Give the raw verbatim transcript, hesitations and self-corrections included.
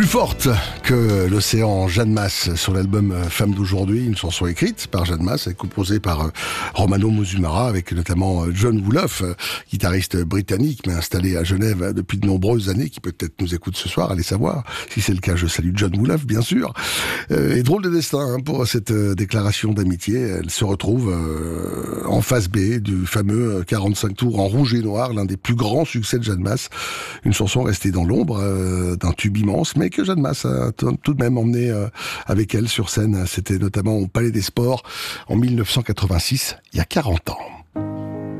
forte que l'océan. Jeanne Masse sur l'album Femme d'aujourd'hui, une chanson écrite par Jeanne Masse et composée par Romano Muzumara avec notamment John Woolof, guitariste britannique mais installé à Genève depuis de nombreuses années, qui peut-être nous écoute ce soir, allez savoir. Si c'est le cas, je salue John Woolof bien sûr. Euh, et drôle de destin hein, pour cette euh, déclaration d'amitié. Elle se retrouve euh, en face B du fameux quarante-cinq tours en rouge et noir, l'un des plus grands succès de Jeanne Masse. Une chanson restée dans l'ombre euh, d'un tube immense, mais que Jeanne Masse a t- tout de même emmené euh, avec elle sur scène. C'était notamment au Palais des Sports en mille neuf cent quatre-vingt-six, il y a quarante ans.